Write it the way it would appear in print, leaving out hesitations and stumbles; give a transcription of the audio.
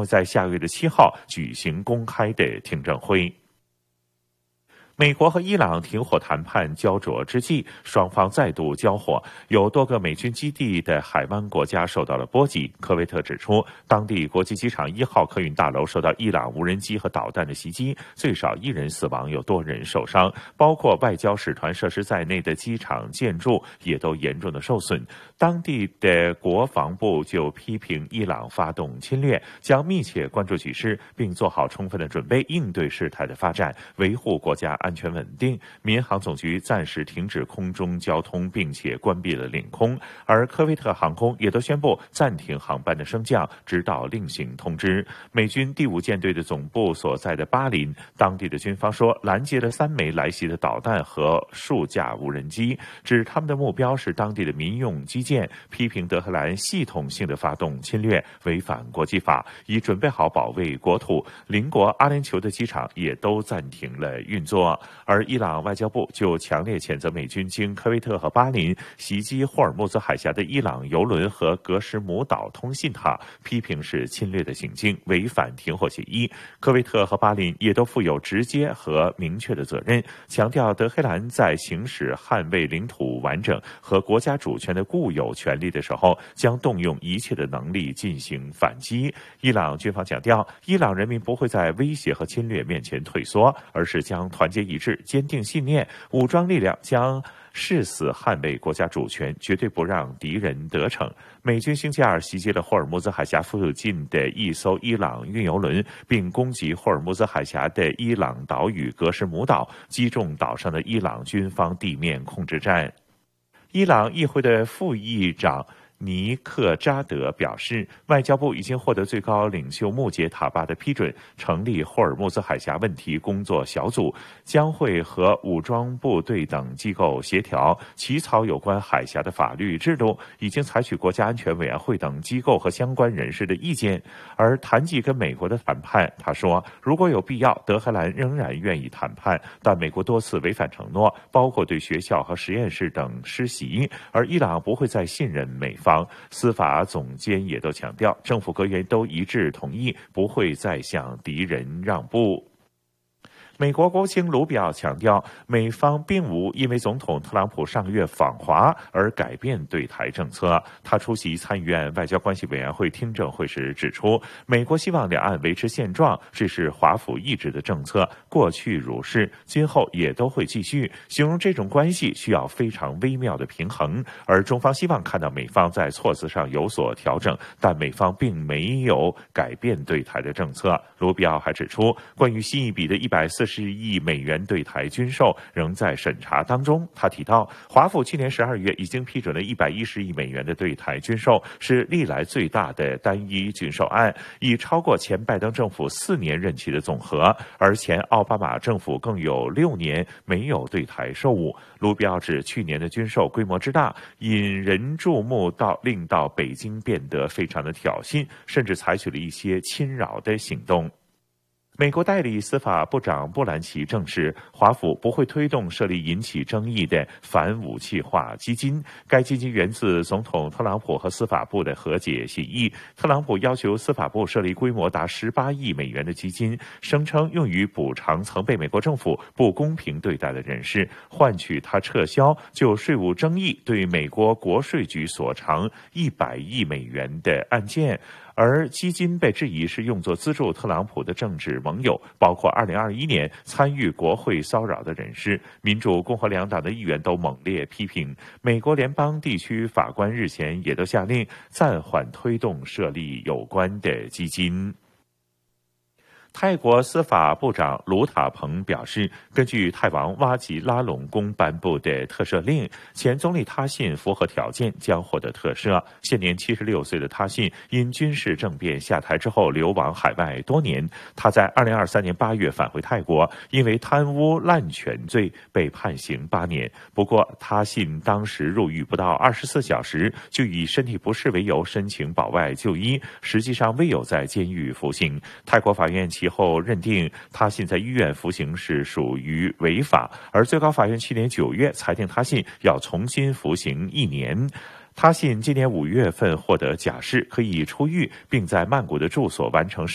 会在下个月的7号举行公开的听证会。美国和伊朗停火谈判焦灼之际，双方再度交火，有多个美军基地的海湾国家受到了波及。科威特指出，当地国际机场1号客运大楼受到伊朗无人机和导弹的袭击，最少1人死亡，有多人受伤，包括外交使团设施在内的机场建筑也都严重的受损。当地的国防部就批评伊朗发动侵略，将密切关注局势，并做好充分的准备，应对事态的发展，维护国家安全稳定。民航总局暂时停止空中交通，并且关闭了领空，而科威特航空也都宣布暂停航班的升降，直到另行通知。美军第5舰队的总部所在的巴林，当地的军方说拦截了3枚来袭的导弹和数架无人机，指他们的目标是当地的民用基建，批评德黑兰系统性的发动侵略，违反国际法，已准备好保卫国土。邻国阿联酋的机场也都暂停了运作。而伊朗外交部就强烈谴责美军经科威特和巴林袭击霍尔木兹海峡的伊朗油轮和格什姆岛通信塔，批评是侵略的行径，违反停火协议。科威特和巴林也都负有直接和明确的责任，强调德黑兰在行使捍卫领土完整和国家主权的固有权利的时候，将动用一切的能力进行反击。伊朗军方强调，伊朗人民不会在威胁和侵略面前退缩，而是将团结一致，坚定信念，武装力量将誓死捍卫国家主权，绝对不让敌人得逞。美军星期2袭击了霍尔木兹海峡附近的一艘伊朗运油轮，并攻击霍尔木兹海峡的伊朗岛屿格什姆岛，击中岛上的伊朗军方地面控制站。伊朗议会的副议长尼克扎德表示，外交部已经获得最高领袖穆杰塔巴的批准，成立霍尔木兹海峡问题工作小组，将会和武装部队等机构协调，起草有关海峡的法律制度，已经采取国家安全委员会等机构和相关人士的意见。而谈及跟美国的谈判，他说，如果有必要，德黑兰仍然愿意谈判，但美国多次违反承诺，包括对学校和实验室等施袭，而伊朗不会再信任美方。司法总监也都强调，政府阁员都一致同意，不会再向敌人让步。美国国务卿卢比奥强调，美方并无因为总统特朗普上个月访华而改变对台政策。他出席参议院外交关系委员会听证会时指出，美国希望两岸维持现状，这是华府一直的政策，过去如是，今后也都会继续。形容这种关系需要非常微妙的平衡，而中方希望看到美方在措辞上有所调整，但美方并没有改变对台的政策。卢比奥还指出，关于新一笔的140亿美元对台军售仍在审查当中。他提到，华府去年12月已经批准了110亿美元的对台军售，是历来最大的单一军售案，已超过前拜登政府4年任期的总和，而前奥巴马政府更有6年没有对台售武。卢比奥指，去年的军售规模之大，引人注目到令到北京变得非常的挑衅，甚至采取了一些侵扰的行动。美国代理司法部长布兰奇证实，华府不会推动设立引起争议的反武器化基金。该基金源自总统特朗普和司法部的和解协议。特朗普要求司法部设立规模达18亿美元的基金，声称用于补偿曾被美国政府不公平对待的人士，换取他撤销就税务争议对美国国税局所偿100亿美元的案件。而基金被质疑是用作资助特朗普的政治盟友，包括2021年参与国会骚扰的人士。民主、共和两党的议员都猛烈批评。美国联邦地区法官日前也都下令暂缓推动设立有关的基金。泰国司法部长卢塔蓬表示，根据泰王哇吉拉隆功颁布的特赦令，前总理他信符合条件将获得特赦。现年76岁的他信因军事政变下台之后流亡海外多年，他在2023年8月返回泰国，因为贪污滥权罪被判刑8年。不过他信当时入狱不到24小时，就以身体不适为由申请保外就医，实际上未有在监狱服刑。泰国法院其后认定他信在医院服刑是属于违法，而最高法院去年9月裁定他信要重新服刑1年。他信今年5月份获得假释，可以出狱，并在曼谷的住所完成